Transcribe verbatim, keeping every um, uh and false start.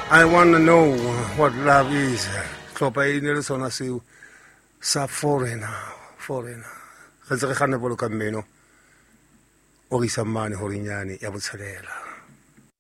I want to know what love is. Tlhopha e ne le sona seo sa foreigner, foreigner. Re tse re gane bolo ka mmeno o re isa mane ho rinyane ya botshelela.